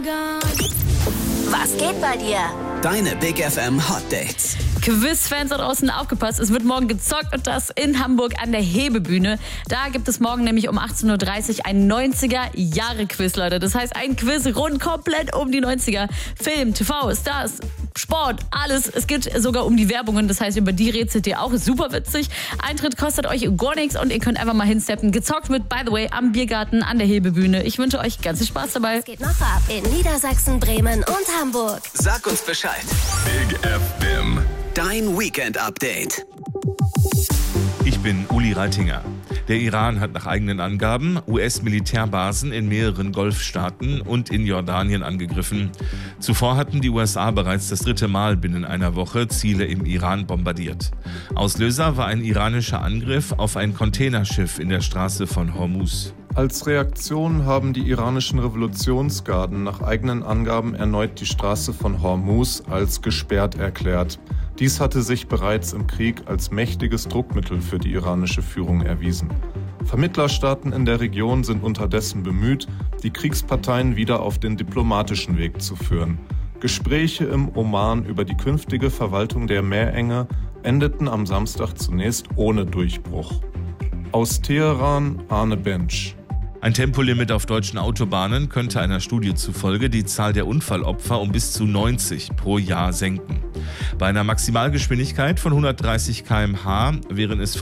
Was geht bei dir? Deine Big FM Hot Dates. Quizfans da draußen, aufgepasst, es wird morgen gezockt und das in Hamburg an der Hebebühne. Da gibt es morgen nämlich um 18.30 Uhr ein 90er-Jahre-Quiz, Leute. Das heißt, ein Quiz rund komplett um die 90er. Film, TV, Stars, Sport, alles. Es geht sogar um die Werbungen, das heißt, über die rätselt ihr auch. Super witzig. Eintritt kostet euch gar nichts und ihr könnt einfach mal hinsteppen. Gezockt wird, by the way, am Biergarten an der Hebebühne. Ich wünsche euch ganz viel Spaß dabei. Es geht noch ab in Niedersachsen, Bremen und Hamburg. Sag uns Bescheid. Big FM. Dein Weekend-Update. Ich bin Uli Reitinger. Der Iran hat nach eigenen Angaben US-Militärbasen in mehreren Golfstaaten und in Jordanien angegriffen. Zuvor hatten die USA bereits das 3. Mal binnen einer Woche Ziele im Iran bombardiert. Auslöser war ein iranischer Angriff auf ein Containerschiff in der Straße von Hormuz. Als Reaktion haben die iranischen Revolutionsgarden nach eigenen Angaben erneut die Straße von Hormuz als gesperrt erklärt. Dies hatte sich bereits im Krieg als mächtiges Druckmittel für die iranische Führung erwiesen. Vermittlerstaaten in der Region sind unterdessen bemüht, die Kriegsparteien wieder auf den diplomatischen Weg zu führen. Gespräche im Oman über die künftige Verwaltung der Meerenge endeten am Samstag zunächst ohne Durchbruch. Aus Teheran, Arne Bench. Ein Tempolimit auf deutschen Autobahnen könnte einer Studie zufolge die Zahl der Unfallopfer um bis zu 90 pro Jahr senken. Bei einer Maximalgeschwindigkeit von 130 km/h wären es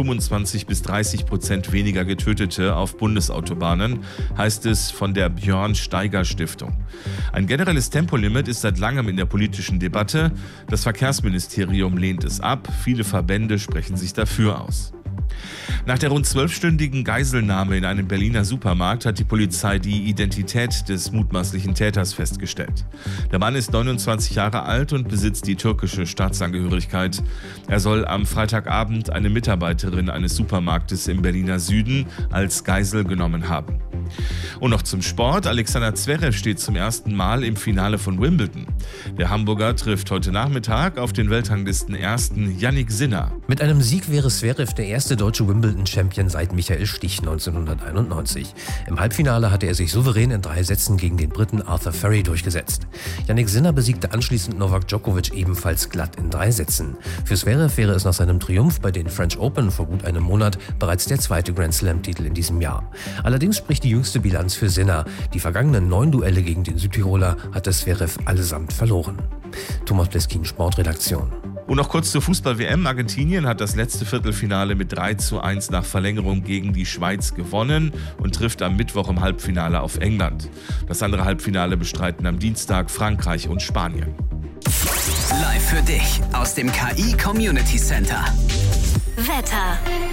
25-30% weniger Getötete auf Bundesautobahnen, heißt es von der Björn-Steiger-Stiftung. Ein generelles Tempolimit ist seit langem in der politischen Debatte. Das Verkehrsministerium lehnt es ab. Viele Verbände sprechen sich dafür aus. Nach der rund 12-stündigen Geiselnahme in einem Berliner Supermarkt hat die Polizei die Identität des mutmaßlichen Täters festgestellt. Der Mann ist 29 Jahre alt und besitzt die türkische Staatsangehörigkeit. Er soll am Freitagabend eine Mitarbeiterin eines Supermarktes im Berliner Süden als Geisel genommen haben. Und noch zum Sport. Alexander Zverev steht zum ersten Mal im Finale von Wimbledon. Der Hamburger trifft heute Nachmittag auf den Weltranglisten-Ersten Jannik Sinner. Mit einem Sieg wäre Zverev der erste deutsche Wimbledon-Champion seit Michael Stich 1991. Im Halbfinale hatte er sich souverän in 3 Sätzen gegen den Briten Arthur Furry durchgesetzt. Jannik Sinner besiegte anschließend Novak Djokovic ebenfalls glatt in 3 Sätzen. Für Zverev wäre es nach seinem Triumph bei den French Open vor gut einem Monat bereits der 2. Grand Slam-Titel in diesem Jahr. Allerdings spricht die jüngste Bilanz für Sinner. Die vergangenen 9 Duelle gegen den Südtiroler hatte Zverev allesamt verloren. Thomas Bleskin, Sportredaktion. Und noch kurz zur Fußball-WM. Argentinien hat das letzte Viertelfinale mit 3:1 nach Verlängerung gegen die Schweiz gewonnen und trifft am Mittwoch im Halbfinale auf England. Das andere Halbfinale bestreiten am Dienstag Frankreich und Spanien. Live für dich aus dem KI Community Center. Wetter.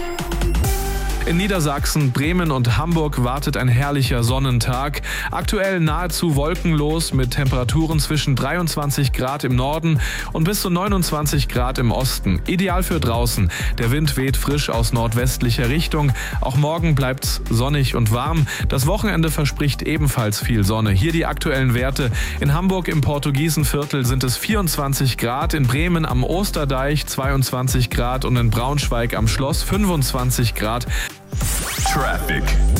In Niedersachsen, Bremen und Hamburg wartet ein herrlicher Sonnentag. Aktuell nahezu wolkenlos mit Temperaturen zwischen 23 Grad im Norden und bis zu 29 Grad im Osten. Ideal für draußen. Der Wind weht frisch aus nordwestlicher Richtung. Auch morgen bleibt's sonnig und warm. Das Wochenende verspricht ebenfalls viel Sonne. Hier die aktuellen Werte. In Hamburg im Portugiesenviertel sind es 24 Grad, in Bremen am Osterdeich 22 Grad und in Braunschweig am Schloss 25 Grad. Traffic.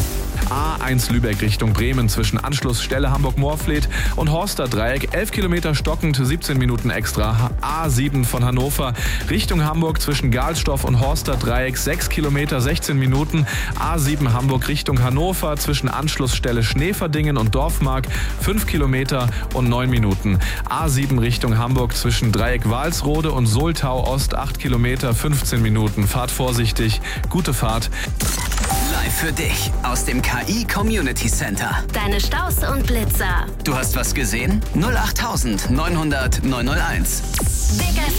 A1 Lübeck Richtung Bremen zwischen Anschlussstelle Hamburg-Moorfleet und Horster Dreieck 11 Kilometer stockend, 17 Minuten extra. A7 von Hannover Richtung Hamburg zwischen Galstorf und Horster Dreieck 6 Kilometer, 16 Minuten. A7 Hamburg Richtung Hannover zwischen Anschlussstelle Schneeverdingen und Dorfmark 5 Kilometer und 9 Minuten. A7 Richtung Hamburg zwischen Dreieck Walsrode und Soltau Ost 8 Kilometer, 15 Minuten. Fahrt vorsichtig, gute Fahrt. Live für dich aus dem KI Community Center. Deine Staus und Blitzer. Du hast was gesehen? 08900 901. Big FM.